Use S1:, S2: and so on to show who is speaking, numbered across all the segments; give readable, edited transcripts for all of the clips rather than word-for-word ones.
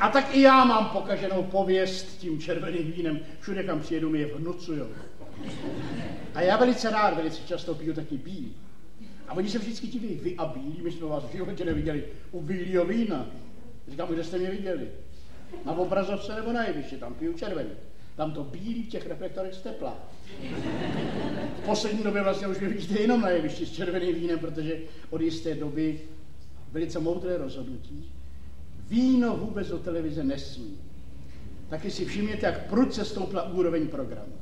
S1: A tak i já mám pokaženou pověst tím červeným vínem. Všude, kam přijedu, mi je vnucujou. A já velice rád, velice často piju taky bílý. A oni se vždycky diví, vy a bílý, my jsme vás v životě neviděli u bílýho vína. Říkám, kde jste mě viděli? Na obrazovce nebo na jevišti, tam piju červený. Tam to bílý v těch reflektorech steplá. V poslední době vlastně už mě vidíte jenom na jevišti s červeným vínem, protože od jisté doby velice moudré rozhodnutí. Víno vůbec do televize nesmí. Taky si všimněte, jak prudce stoupla úroveň programu.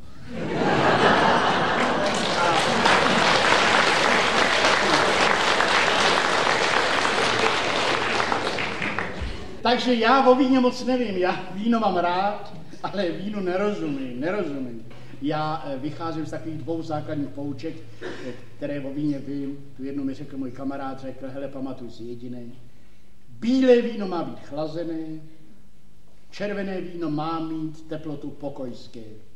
S1: Takže já o víně moc nevím, já víno mám rád, ale vínu nerozumím. Já vycházím z takových dvou základních pouček, které o víně vím. Tu jednu mi řekl můj kamarád, řekl, hele, pamatuj si jediný. Bílé víno má být chlazené, červené víno má mít teplotu pokojské.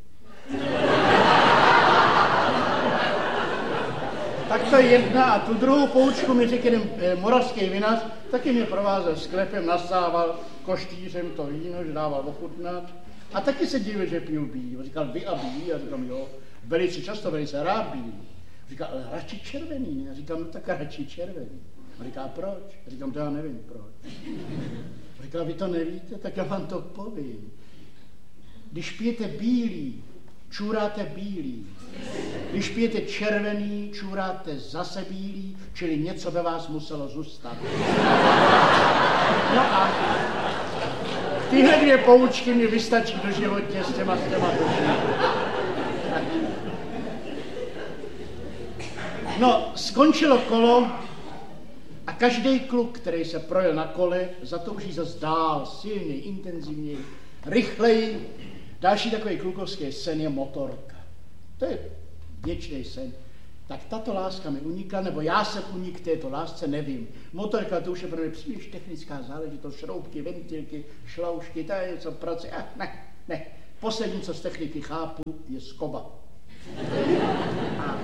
S1: Tak to je jedna a tu druhou poučku mi řekl jeden moravský vinař, taky mě provázel sklepem, nasával koštýřem to víno, že dával ochutnat. A taky se divil, že piju bílý. Říkal, vy a bílý? Já říkám, jo, velice často, velice rád bílý. Říkal, ale radši červený, ne? Já říkám, no tak radši červený. A říká, proč? Já říkám, to já nevím, proč. Říkal, vy to nevíte? Tak já vám to povím. Když pijete bílý, čůráte bílý. Když pijete červený, čůráte zase bílý, čili něco ve vás muselo zůstat. No a tyhle dvě poučky mi vystačí do životě s těma No, skončilo kolo a každý kluk, který se projel na kole, zatouží zase dál, silněji, intenzivněji, rychleji. Další takový klukovský sen je motorka. To je věčný sen. Tak tato láska mi unikla, nebo já jsem unik této lásce, nevím. Motorka, to už je pro mě příliš technická záležitost, šroubky, ventilky, šloušky, to je něco pracuje. Ne. Poslední, co z techniky chápu, je skoba. A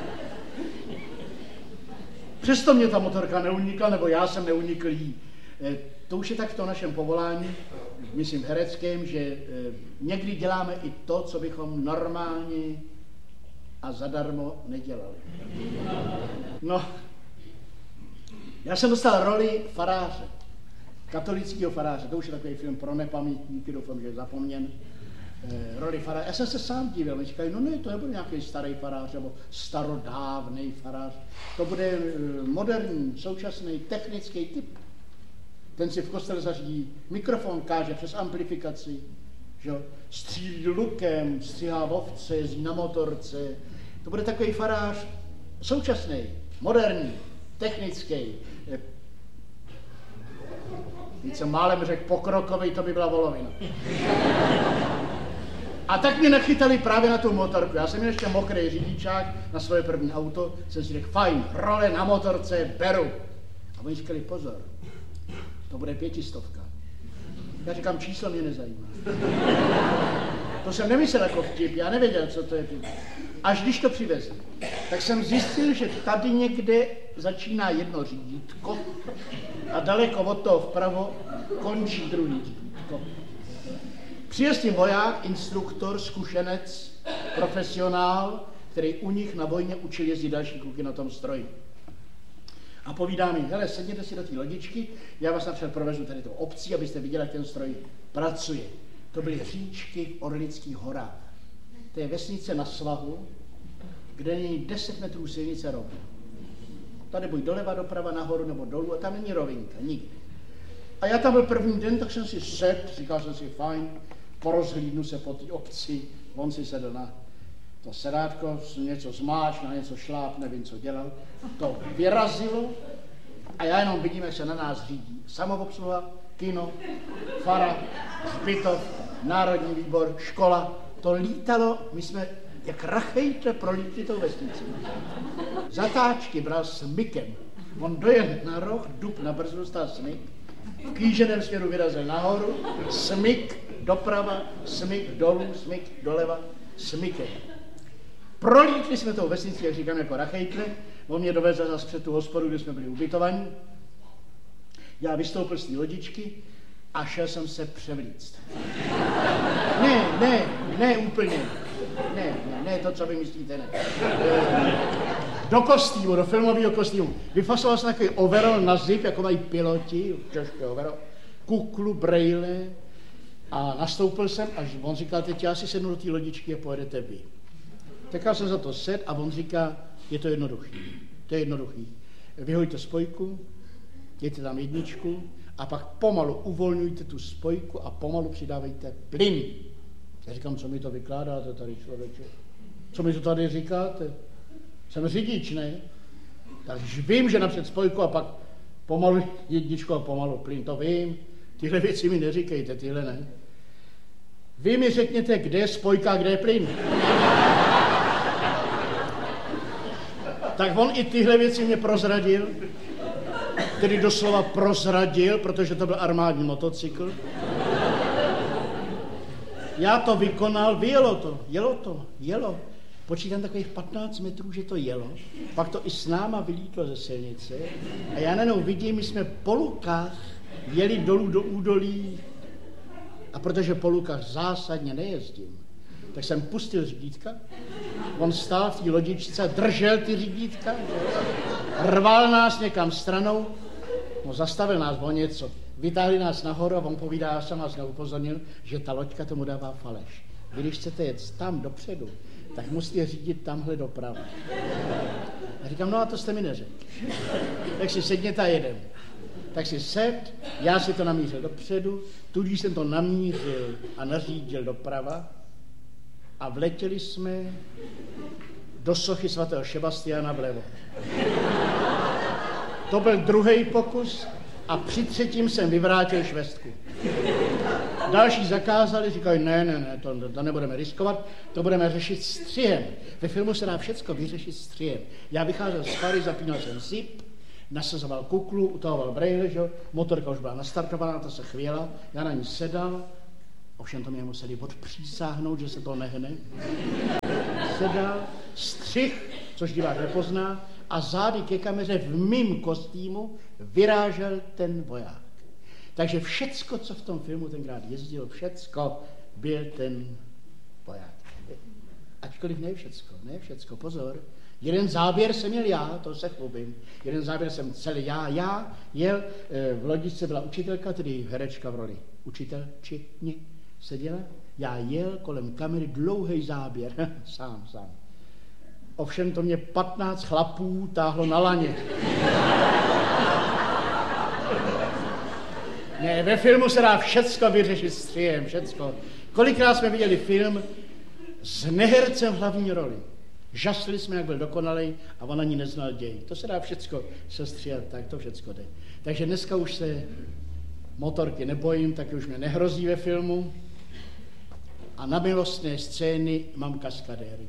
S1: přesto mě ta motorka neunikla, nebo já jsem neunikl jí. To už je tak v tom našem povolání, myslím hereckém, že někdy děláme i to, co bychom normálně a zadarmo nedělali. No, já jsem dostal roli faráře, katolického faráře, to už je takový film pro nepamětníky, doufám, že je zapomněn. Roli faráře. Já jsem se sám divil, oni říkají, no ne, to nebude nějaký starý farář, nebo starodávnej farář, to bude moderní, současný, technický typ. Ten si v kostele zařídí mikrofon, káže přes amplifikaci, že? Střílí lukem, stříhá ovce, jezdí na motorce. To bude takový farář současný, moderní, technický. Víc jsem málem řekl pokrokový, to by byla volovina. A tak mě nachytali právě na tu motorku. Já jsem měl ještě mokrý řidičák na svoje první auto, jsem si řekl, fajn, role na motorce, beru. A oni říkali, pozor, to bude 500. Já říkám, číslo mě nezajímá. To jsem nemyslel jako vtip, já nevěděl, co to je. Až když to přivezli, tak jsem zjistil, že tady někde začíná jedno řídítko a daleko od toho vpravo končí druhý řídítko. Přijel s tím voják, instruktor, zkušenec, profesionál, který u nich na vojně učil jezdit další kluky na tom stroji. A povídá mi, hele, sedněte si do té lodičky, já vás napřed provezu tady tou obcí, abyste viděli, jak ten stroj pracuje. To byly říčky v Orlických horách. To je vesnice na svahu, kde není 10 metrů silnice rovna. Tady buď doleva, doprava, nahoru nebo dolů a tam není rovinka, nikdy. A já tam byl první den, tak jsem si sedl, říkal jsem si, fajn, porozhlídnu se po té obci, on si sedl na to sedátko, něco zmáč, na něco šláp, nevím, co dělal. To vyrazilo a já jenom vidím, jak se na nás řídí. Samoobsluha, kino, fara, hřbitov, národní výbor, škola. To lítalo, my jsme jak rachejtle prolítli tou vesnici. Zatáčky bral smykem. On dojel na roh, dub na brzdu, stál smyk. V kýženém směru vyrazil nahoru, smyk doprava, smyk dolů, smyk doleva, smykem. Prolítli jsme tou vesnici, jak říkám, jako rachejtle. On mě dovezl zase před tu hospodu, kde jsme byli ubytovaní. Já vystoupil z té lodičky a šel jsem se převlíct. Ne, úplně. Ne, to, co vy myslíte, ne. Do kostýmu, do filmového kostýmu. Vyfasoval jsem takový overall na zip, jako mají piloti, těžký overall, kuklu, brejle a nastoupil jsem, až on říkal, teď já si sednu do té lodičky a pojedete vy. Tak já jsem za to sedl a on říká, je to jednoduchý. Vyhoďte spojku, dejte tam jedničku a pak pomalu uvolňujte tu spojku a pomalu přidávejte plyn. Já říkám, co mi to vykládáte tady, člověče? Co mi to tady říkáte? Jsem řidič, ne? Takže vím, že napřed spojku a pak pomalu jedničku a pomalu plyn, to vím. Tyhle věci mi neříkejte, tyhle ne. Vy mi řekněte, kde je spojka a kde je plyn. Tak on i tyhle věci mě prozradil, tedy doslova prozradil, protože to byl armádní motocykl. Já to vykonal, jelo. Počítám takových 15 metrů, že to jelo. Pak to i s náma vylítlo ze silnice. A já najednou vidím, my jsme po lukách jeli dolů do údolí. A protože po lukách zásadně nejezdím, tak jsem pustil řídítka. On stál v té lodičce, držel ty řídítka, rval nás někam stranou, no zastavil nás o něco. Vytáhli nás nahoru a on povídá, já jsem vás neupozornil, že ta loďka tomu dává faleš. Vy, když chcete jet tam dopředu, tak musíte řídit tamhle doprava. A říkám, no a to jste mi neřekl. Tak si sedněte a jedem. Tak si sed, já si to namířil dopředu, tudíž jsem to namířil a nařídil doprava a vletěli jsme do sochy svatého Šebastiána vlevo. To byl druhý pokus a při třetím jsem vyvrátil švestku. Další zakázali, říkají, ne, to nebudeme riskovat, to budeme řešit střihem. Ve filmu se dá všecko vyřešit střihem. Já vycházel z fary, zapínal jsem zip, nasazoval kuklu, utahoval brejle, že? Motorka už byla nastartovaná, ta se chvěla, já na ní sedal, ovšem to mě museli odpřísáhnout, že se to nehne. Sedal, střih, což divák nepozná, a zády ke kameře v mým kostýmu vyrážel ten voják. Takže všecko, co v tom filmu tenkrát jezdilo, všecko byl ten voják. Ačkoliv ne všecko, pozor. Jeden záběr jsem měl já, to se chlubím. Jeden záběr jsem celý já jel, v lodičce byla učitelka, tedy herečka v roli učitelčiny seděla. Já jel kolem kamery, dlouhý záběr, sám. Ovšem to mě 15 chlapů táhlo na laně. Ne, ve filmu se dá všecko vyřešit střihem, všecko. Kolikrát jsme viděli film s nehercem v hlavní roli. Žasli jsme, jak byl dokonalý a on ani neznal děj. To se dá všecko sestříhat, tak to všecko jde. Takže dneska už se motorky nebojím, tak už mě nehrozí ve filmu. A na milostné scény mám kaskadéry.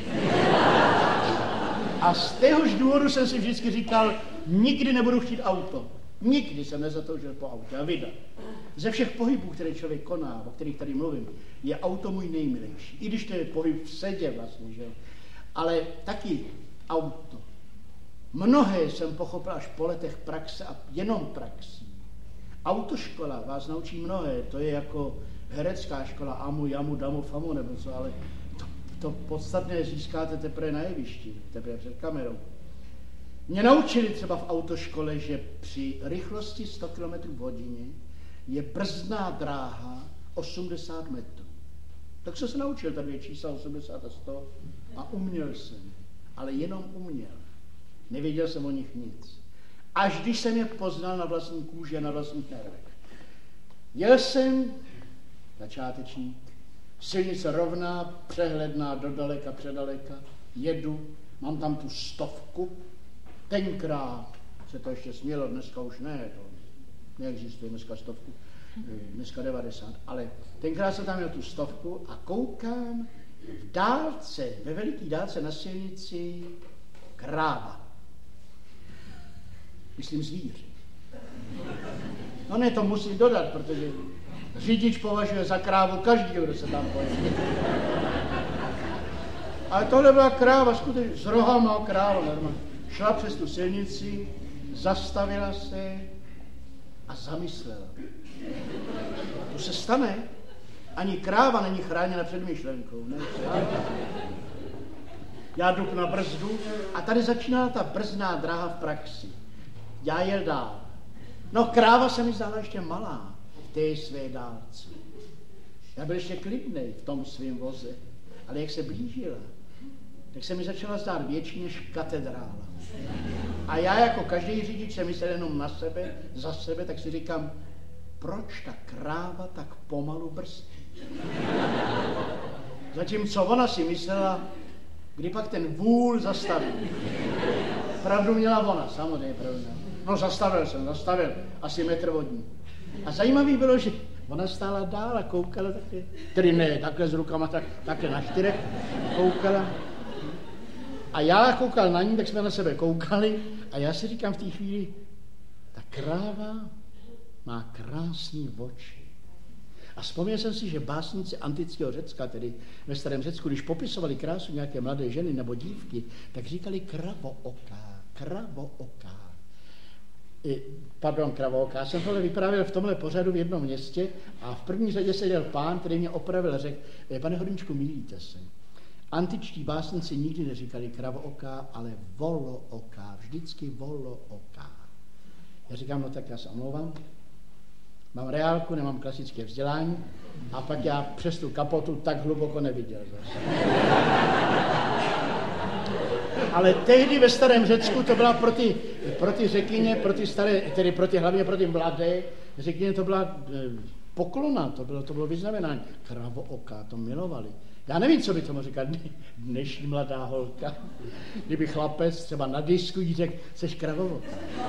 S1: A z téhož důvodu jsem si vždycky říkal, nikdy nebudu chtít auto. Nikdy jsem nezatoužil po autě a vydat. Ze všech pohybů, které člověk koná, o kterých tady mluvím, je auto můj nejmilejší. I když to je pohyb v sedě vlastně, že? Ale taky auto. Mnohé jsem pochopil až po letech praxe a jenom praxí. Autoškola vás naučí mnohé, to je jako herecká škola, amu, jamu, damu, famu nebo co, ale to podstatné získáte teprve na jevišti, teprve před kamerou. Mě naučili třeba v autoškole, že při rychlosti 100 km v hodině je brzdná dráha 80 metrů. Tak jsem se naučil ta dvě čísla 80 a 100 a uměl jsem, ale jenom uměl. Nevěděl jsem o nich nic. Až když jsem je poznal na vlastní kůži a na vlastních nervech. Jel jsem, začátečník, silnice rovná, přehledná, dodaleka, předaleka, jedu, mám tam tu 100. Tenkrát se to ještě smělo, dneska už ne, to neexistuje dneska 100, dneska 90, ale tenkrát jsem tam měl tu 100 a koukám v dálce, ve veliký dálce na silnici kráva. Myslím zvíře. No ne, to musím dodat, protože řidič považuje za krávu každý, kdo se tam pojede. Ale tohle byla kráva, skutečně s rohama kráva normálně. Šla přes tu silnici, zastavila se a zamyslela. To se stane. Ani kráva není chráněna před myšlenkou. Ne? Já jdu na brzdu a tady začínala ta brzdná dráha v praxi. Já jel dál. No kráva se mi zdála ještě malá v té své dálce. Já byl ještě klidnej v tom svém voze, ale jak se blížila, tak se mi začala zdát větší než katedrála. A já jako každý řidič jsem myslel jenom na sebe, za sebe, tak si říkám, proč ta kráva tak pomalu brzdí? Zatímco ona si myslela, kdy pak ten vůl zastaví. Pravdu měla ona, samozřejmě pravdu měla. No zastavil, asi metr od ní. A zajímavý bylo, že ona stála dál a koukala taky, tedy ne, takhle s rukama, takhle na čtyřech koukala. A já koukal na ní, tak jsme na sebe koukali a já si říkám v té chvíli, ta kráva má krásný oči. A vzpomněl jsem si, že básníci antického Řecka, tedy ve starém Řecku, když popisovali krásu nějaké mladé ženy nebo dívky, tak říkali kravooká. Kravooká. Já jsem tohle vyprávěl v tomhle pořadu v jednom městě a v první řadě seděl pán, který mě opravil, řekl, pane Horníčku, milíte se. Antičtí básníci nikdy neříkali kravooká, ale volooká, vždycky volooká. Já říkám, no tak já se omlouvám, mám reálku, nemám klasické vzdělání a pak já přes tu kapotu tak hluboko neviděl zase. Ale tehdy ve starém Řecku to byla pro ty řekyně, pro ty staré, tedy hlavně pro ty mladé řekyně to byla poklona, to bylo vyznamenání. Kravooká, to milovali. Já nevím, co by tomu říkal dnešní mladá holka, kdyby chlapec třeba na disku jí řekl, seš kravooká.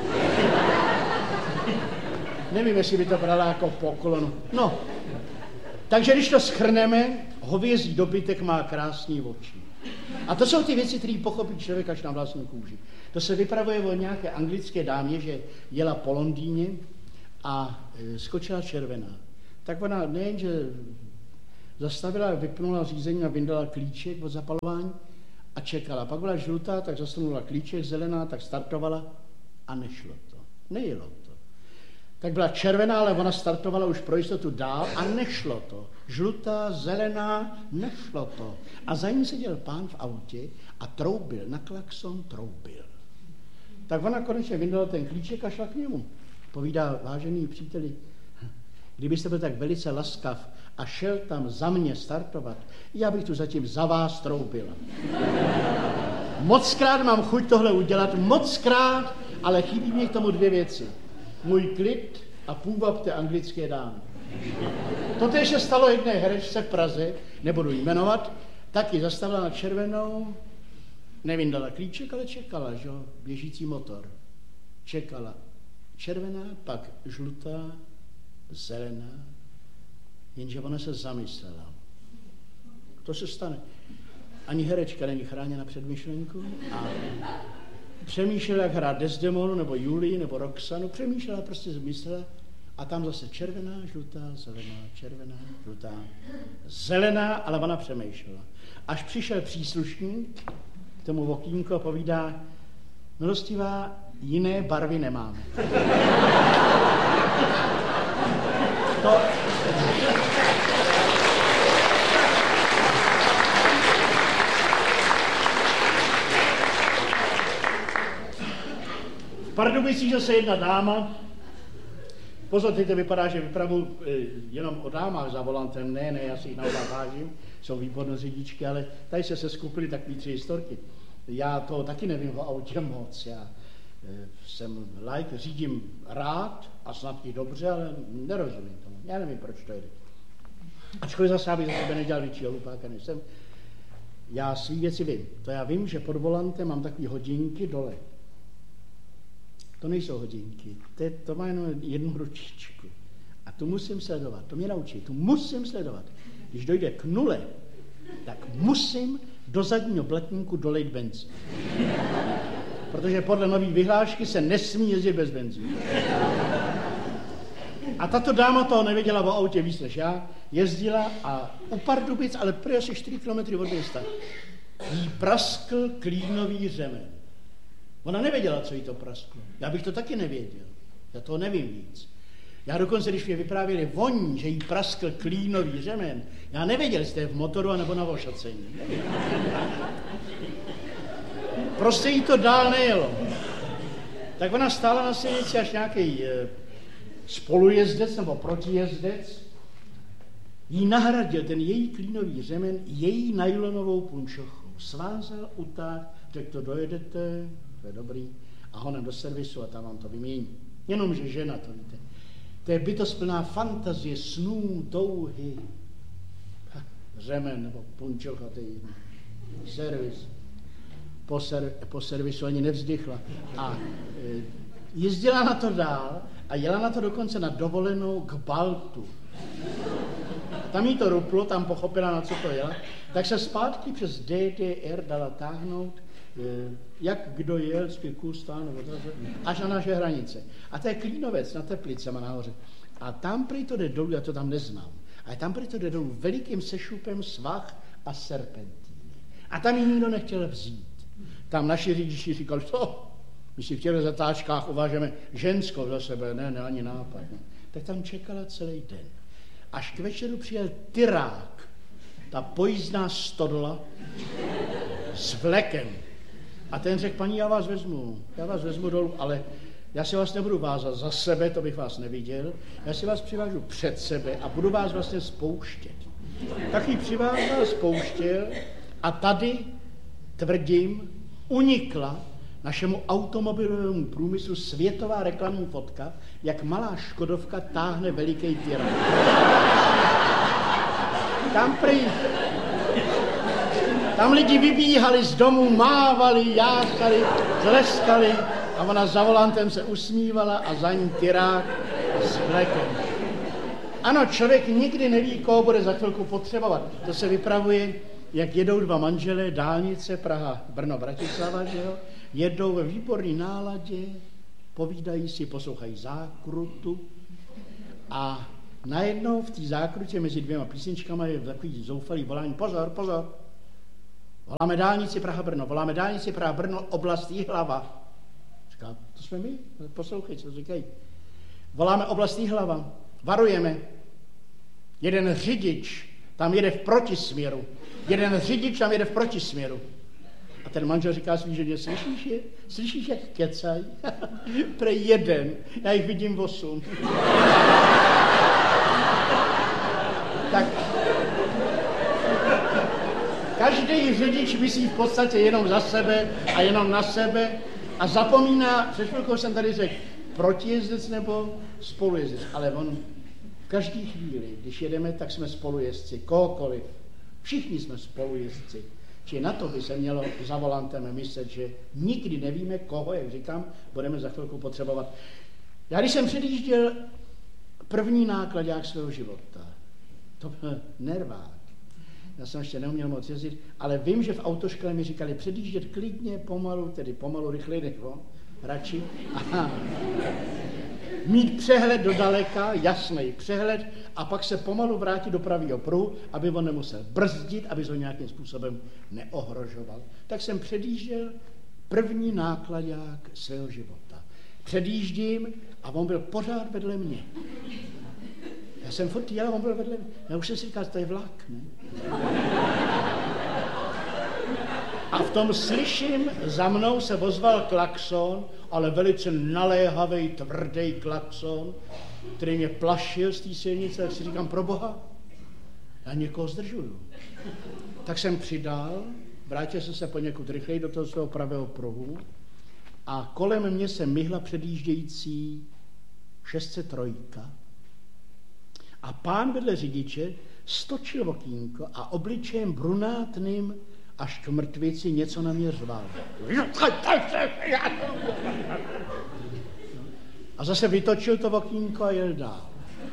S1: Nevím, jestli by to brala jako poklonu. No, takže když to shrneme, hovězí dobytek má krásný oči. A to jsou ty věci, které pochopí člověk až na vlastní kůži. To se vypravuje o nějaké anglické dámě, že jela po Londýně a skočila červená. Tak ona nejenže zastavila, vypnula řízení a vyndala klíček od zapalování a čekala. Pak byla žlutá, tak zasunula klíček, zelená, tak startovala a nešlo to. Nejelo to. Tak byla červená, ale ona startovala už pro jistotu dál a nešlo to. Žlutá, zelená, nešlo to. A za ní seděl pán v autě a troubil, na klakson troubil. Tak ona konečně vyndala ten klíček a šla k němu. Povídá, vážený příteli, kdybyste byl tak velice laskav a šel tam za mě startovat, já bych tu zatím za vás troubila. Mockrát mám chuť tohle udělat, mockrát, ale chybí mě k tomu dvě věci. Můj klid a půvab té anglické dámy. Totéž se stalo jedné herečce v Praze, nebudu jmenovat, taky zastavila na červenou, nevyndala klíček, ale čekala, že jo, běžící motor. Čekala. Červená, pak žlutá, zelená, jenže ona se zamyslela. To se stane. Ani herečka není chráněna před myšlenkou a přemýšlela, jak hrát Desdemonu, nebo Julii, nebo Roxanu, přemýšlela, prostě myslela a tam zase červená, žlutá, zelená, červená, žlutá, zelená, ale ona přemýšlela. Až přišel příslušník k tomu okýnku a povídá, milostivá, jiné barvy nemáme. To... V Pardubicích zase jedna dáma, pozor, teď to vypadá, že vypravu jenom o dámách za volantem, ne, já si jich naopak vážím, jsou výborné řidičky, ale tady se skupily takový 3 historky. Já to taky nevím o autě moc, já jsem like, řídím rád a snad i dobře, ale nerozumím tomu, já nevím, proč to jde. Ačkoliv zase, abych za sebe nedělal většího hlupáka, než jsem, já svý věci vím. To já vím, že pod volantem mám takové hodinky dole. To nejsou hodinky, to má jenom jednu ručičku. A tu musím sledovat, to mě naučí, tu musím sledovat. Když dojde k nule, tak musím do zadního blatníku dolejt benzín. Protože podle nové vyhlášky se nesmí jezdit bez benzínu. A tato dáma toho nevěděla o autě víc než já, jezdila a u Pardubic, ale prý asi 4 kilometry od města, jí praskl klínový řemen. Ona nevěděla, co jí to prasklo. Já bych to taky nevěděl. Já toho nevím víc. Já dokonce, když mě vyprávěli voní, že jí praskl klínový řemen, já nevěděl, jestli je v motoru nebo na ošacení. Prostě jí to dál nejelo. Tak ona stála na silnici, až nějaký spolujezdec nebo protijezdec jí nahradil ten její klínový řemen její nylonovou punčochou. Svázal, utáhl, řekl to dojedete, to je dobrý, a honem do servisu a tam vám to vymění. Jenomže žena, to víte, to je bytost plná fantazie, snů, touhy. Řemen nebo punčocha, servis. Po servisu ani nevzdychla. A jezdila na to dál a jela na to dokonce na dovolenou k Baltu. Tam jí to ruplo, tam pochopila, na co to jela, tak se zpátky přes DDR dala táhnout, jak kdo jel, z Kyrgyzstánu, až na naše hranice. A to je Klínovec na Teplicema nahoře. A tam prý to jde dolů, já to tam neznám, ale tam prý to jde dolů velikým sešupem svah a serpentíny. A tam ji nikdo nechtěl vzít. Tam naši řidiči říkali, co? My si v těchto zatáčkách uvážeme ženskou za sebe, ne, ani nápad. Ne. Tak tam čekala celý den. Až k večeru přijel tyrák, ta pojízdná stodola s vlekem. A ten řekl, paní, já vás vezmu dolů, ale já si vás nebudu vázat za sebe, to bych vás neviděl, já si vás přivážu před sebe a budu vás vlastně spouštět. Tak ji přivázal, spouštěl a tady, tvrdím, unikla našemu automobilovému průmyslu světová reklamní fotka, jak malá Škodovka táhne veliký tyrák. Tam lidi vybíhali z domu, mávali, jáchali, tleskali a ona za volantem se usmívala a za ní tyrák s vlekem. Ano, člověk nikdy neví, koho bude za chvilku potřebovat. To se vypravuje, jak jedou dva manželé, dálnice Praha, Brno, Bratislava, že jo? Jedou ve výborné náladě, povídají si, poslouchají zákrutu a najednou v té zákrutě mezi dvěma písničkama je takový zoufalý volání, pozor, pozor, voláme dálnici Praha-Brno, voláme dálnici Praha-Brno, oblast Jihlava. Říká, to jsme my, poslouchej, co říkají. Voláme oblast Jihlava, varujeme, jeden řidič tam jede v protisměru, A ten manžel říká svý ženě, slyšíš, jak kecaj? Prej jeden, já jich vidím 8. Tak každý řidič myslí v podstatě jenom za sebe a jenom na sebe a zapomíná, před chvilkou jsem tady řekl, protijezdec nebo spolujezdec, ale on v každé chvíli, když jedeme, tak jsme spolujezdci, kohokoliv. Všichni jsme spolujezdci. Či na to by se mělo za volantem myslet, že nikdy nevíme, koho, jak říkám, budeme za chvilku potřebovat. Já když jsem předjížděl první nákladák svého života, to byl nervák. Já jsem ještě neuměl moc jezdit, ale vím, že v autoškole mi říkali předjíždět klidně, pomalu, tedy pomalu, rychleji než on, radši. Aha. Mít přehled do daleka, jasný přehled, a pak se pomalu vrátit do pravého pruhu, aby on nemusel brzdit, aby ho nějakým způsobem neohrožoval. Tak jsem předjížděl první nákladák svého života. Předjíždím a on byl pořád vedle mě. Já jsem furt jel a on byl vedle mě. Já už jsem si říkal, to je vlak, ne? A v tom slyším, za mnou se ozval klakson, ale velice naléhavý, tvrdý klakson, který mě plašil z té silnice, tak si říkám, pro Boha, já někoho zdržuju. Tak jsem přidal, vrátil jsem se poněkud rychleji do toho svého pravého pruhu a kolem mě se myhla předjíždějící 603 a pán vedle řidiče stočil okýnko a obličejem brunátným až k mrtvici něco na mě řval. A zase vytočil to okýnko a jel dál.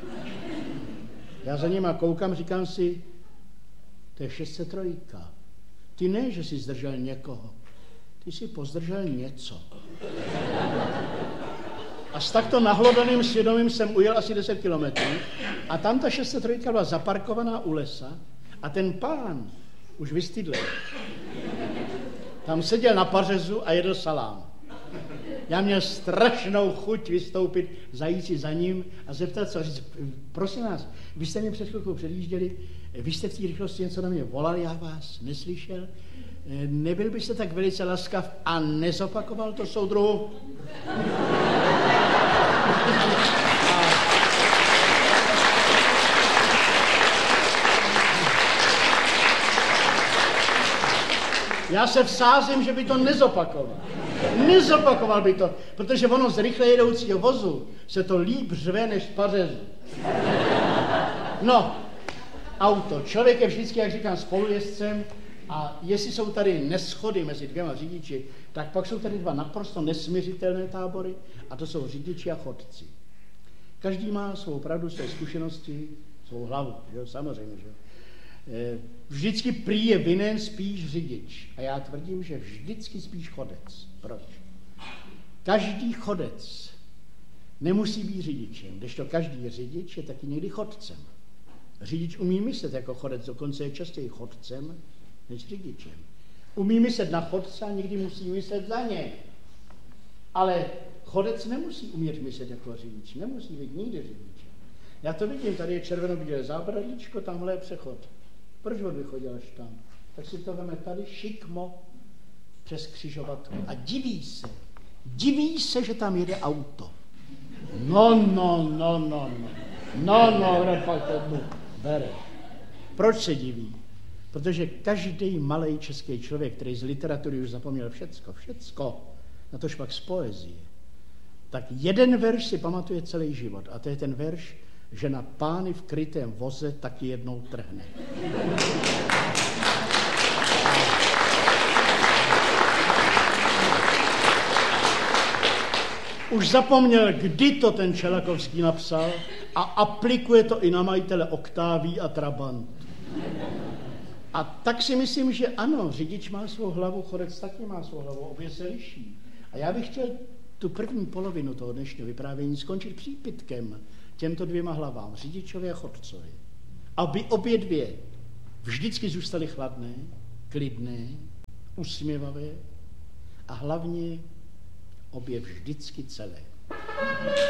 S1: Já za nima koukám, říkám si, to je 603. Ty ne, že jsi zdržel někoho, ty jsi pozdržel něco. A s takto nahlodaným svědomím jsem ujel asi 10 kilometrů a tam ta 603 byla zaparkovaná u lesa a ten pán už vystydlel. Tam seděl na pařezu a jedl salám. Já měl strašnou chuť vystoupit, zajít si za ním a zeptat se a říct, prosím vás, vy jste mě před chvilkou předjížděli, vy jste v té rychlosti něco na mě volali, já vás neslyšel, nebyl byste tak velice laskav a nezopakoval to soudruhu? Já se vsázím, že by to nezopakoval. Nezopakoval by to, protože ono z rychle jedoucího vozu se to líp řve než z pařezu. No, auto. Člověk je vždycky, jak říkám, spolujezdcem a jestli jsou tady neshody mezi dvěma řidiči, tak pak jsou tady dva naprosto nesmiřitelné tábory a to jsou řidiči a chodci. Každý má svou pravdu, své zkušenosti, svou hlavu, že? Samozřejmě, že? Vždycky prý je vinen spíš řidič. A já tvrdím, že vždycky spíš chodec. Proč? Každý chodec nemusí být řidičem, kdežto každý řidič je taky někdy chodcem. Řidič umí myslet jako chodec, dokonce je častěji chodcem než řidičem. Umí myslet na chodce a někdy musí myslet za ně. Ale chodec nemusí umět myslet jako řidič, nemusí být nikdy řidičem. Já to vidím, tady je červeno-bílé zábradlíčko, tamhle je přechod. Proč on vychodil až tam? Tak si to veme tady šikmo přes křižovatku a diví se, že tam jede auto. No, pak to mu bere. Proč se diví? Protože každý malej český člověk, který z literatury už zapomněl všecko, natož pak z poezie, tak jeden verš si pamatuje celý život a to je ten verš, že na pány v krytém voze taky jednou trhne. Už zapomněl, kdy to ten Čelakovský napsal a aplikuje to i na majitele Oktáví a Trabant. A tak si myslím, že ano, řidič má svou hlavu, chodec taky má svou hlavu, obě se liší. A já bych chtěl tu první polovinu toho dnešního vyprávění skončit přípitkem těmto dvěma hlavám, řidičovi a chodcovi. Aby obě dvě vždycky zůstaly chladné, klidné, usměvavé a hlavně obě vždycky celé.